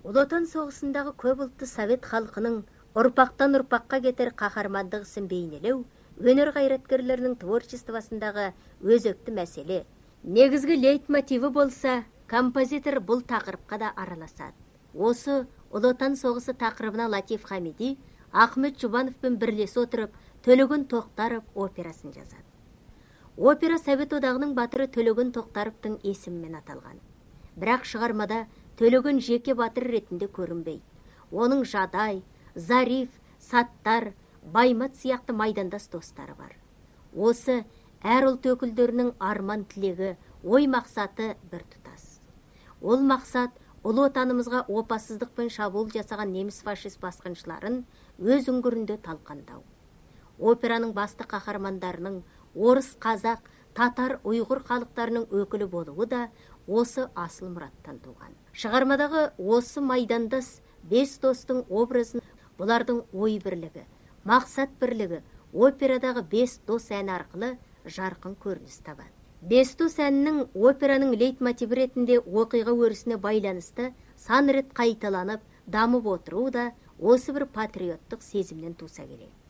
Ұлы Отан соғысындағы көп ұлтты совет халқының ұрпақтан ұрпаққа кетер қаһармандық ісін бейнелеу өнер қайраткерлерінің творчествосындағы өзекті мәселе. Негізгі лейтмотиві болса, композитор бұл тақырыпқа да араласады. Осы Ұлы Отан соғысы тақырыбына Латиф Хамиди Ахмет Жұбановпен бірлесе отырып Төлегін Тоқтаров операсын жазады. Опера Совет одағының батыры Төлегін Тоқтаровтың есімімен аталған. Бірақ шығармада Төлегін жеке батыр ретінде көрінбейді. Оның Жадай, Зариф, Саттар, Баймат сияқты майдандас достары бар. Осы әр ұлт өкілдерінің арман тілегі, ой мақсаты бір тұтас. Ол мақсат ұлы отанымызға опасыздықпен шабуыл жасаған неміс фашист басқыншыларын өз үңгірінде талқандау. Операның басты қаһармандарының орыс, қазақ, татар, ұйғыр халықтарының өкілі болуы да осы асыл мұраттан туған. Шығармадағы осы майдандас бес достың образын бұлардың ой бірлігі, мақсат бірлігі операдағы бес дос әні арқылы жарқын көрініс табады. Бес дос әнінің операның лейтмотиві ретінде оқиға өрісіне байланысты сан рет қайталанып, дамып отыруы да осы бір патриоттық сезімнен туса керек.